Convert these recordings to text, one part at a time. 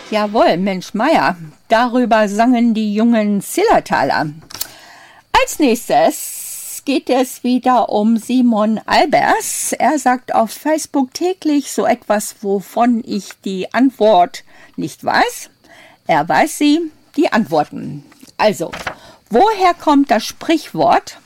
Jawohl, Mensch Meier, darüber sangen die jungen Zillertaler. Als nächstes geht es wieder um Simon Albers. Er sagt auf Facebook täglich so etwas, wovon ich die Antwort nicht weiß. Er weiß sie, die Antworten. Also, woher kommt das Sprichwort?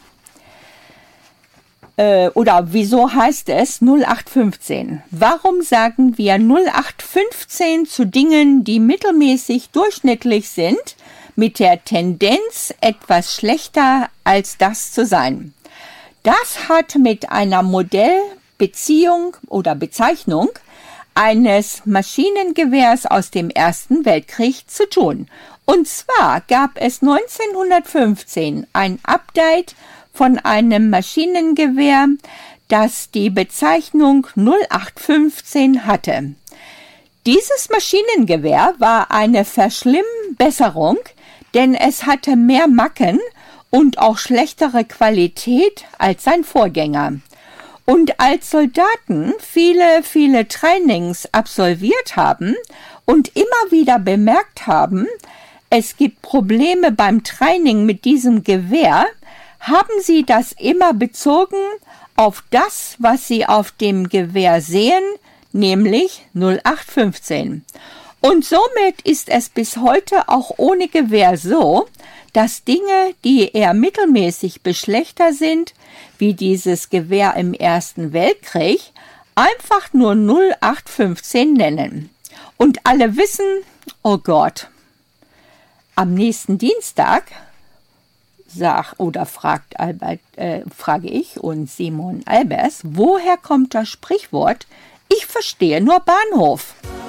Oder wieso heißt es 0815? Warum sagen wir 0815 zu Dingen, die mittelmäßig durchschnittlich sind, mit der Tendenz, etwas schlechter als das zu sein? Das hat mit einer Modellbeziehung oder Bezeichnung eines Maschinengewehrs aus dem Ersten Weltkrieg zu tun. Und zwar gab es 1915 ein Update von einem Maschinengewehr, das die Bezeichnung 0815 hatte. Dieses Maschinengewehr war eine Verschlimmbesserung, denn es hatte mehr Macken und auch schlechtere Qualität als sein Vorgänger. Und als Soldaten viele Trainings absolviert haben und immer wieder bemerkt haben, es gibt Probleme beim Training mit diesem Gewehr, haben sie das immer bezogen auf das, was sie auf dem Gewehr sehen, nämlich 0815. Und somit ist es bis heute auch ohne Gewehr so, dass Dinge, die eher mittelmäßig bis schlechter sind, wie dieses Gewehr im Ersten Weltkrieg, einfach nur 0815 nennen. Und alle wissen, oh Gott, am nächsten Dienstag frage ich und Simon Albers, woher kommt das Sprichwort, ich verstehe nur Bahnhof?